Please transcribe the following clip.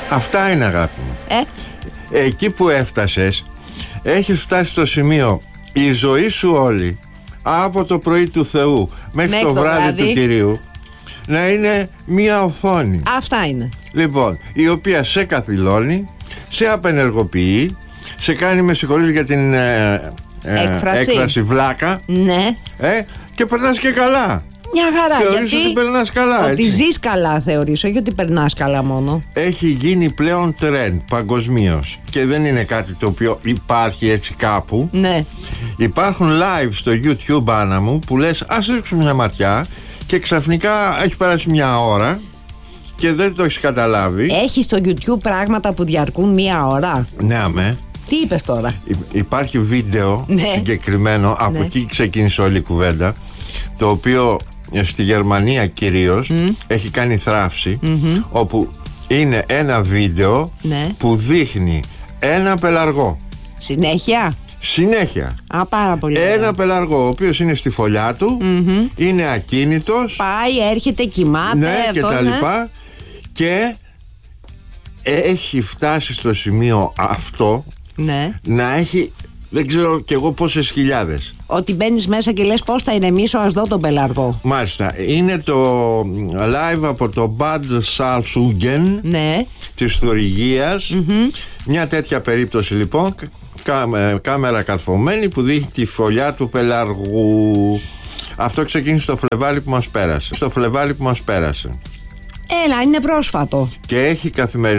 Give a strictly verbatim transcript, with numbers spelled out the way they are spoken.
Αυτά είναι, αγάπη μου. Ε? Εκεί που έφτασες, έχεις φτάσει στο σημείο η ζωή σου όλη, από το πρωί του Θεού μέχρι, μέχρι το, το βράδυ, βράδυ του Κυρίου, να είναι μία οθόνη. Αυτά είναι. Λοιπόν, η οποία σε καθυλώνει, σε απενεργοποιεί, σε κάνει, με συγχωρείς για την ε, ε, έκφραση. έκφραση, βλάκα. Ναι. Ε, και περνάς και καλά. Μια χαρά. Θεωρείς γιατί ότι περνάς καλά, ότι έτσι. ζεις καλά, θεωρείς, όχι ότι περνάς καλά μόνο. Έχει γίνει πλέον trend παγκοσμίως και δεν είναι κάτι το οποίο υπάρχει έτσι κάπου. Ναι. Υπάρχουν live στο YouTube, Άννα μου, που λες ας ρίξουμε μια ματιά και ξαφνικά έχει περάσει μια ώρα και δεν το έχεις καταλάβει. Έχει στο YouTube πράγματα που διαρκούν μία ώρα. Ναι, αμέ. Τι είπες τώρα? Υ- υπάρχει βίντεο, ναι, συγκεκριμένο, από ναι, εκεί ξεκίνησε όλη η κουβέντα, το οποίο στη Γερμανία κυρίως mm. έχει κάνει θράψη, mm-hmm. όπου είναι ένα βίντεο, ναι, που δείχνει ένα πελαργό. Συνέχεια. Συνέχεια. Α, πάρα πολύ. Ένα ωραία. πελαργό, ο οποίος είναι στη φωλιά του, mm-hmm. είναι ακίνητος. Πάει, έρχεται, κοιμάται. Ναι, αυτό, και τα ναι. λοιπά. Και έχει φτάσει στο σημείο αυτό, ναι, να έχει, δεν ξέρω κι εγώ πόσες χιλιάδες. Ότι μπαίνεις μέσα και λες πώς θα ηρεμήσω, ας δω τον πελαργό. Μάλιστα. Είναι το live από το Bad Salzungen, ναι, της Θωρυγίας. Mm-hmm. Μια τέτοια περίπτωση λοιπόν, κά- κάμερα καρφωμένη που δείχνει τη φωλιά του πελαργού. Αυτό ξεκίνησε στο Φλεβάρι που μας πέρασε. Στο Φλεβάρι που μας πέρασε. Έλα, είναι πρόσφατο. Και έχει καθημερινά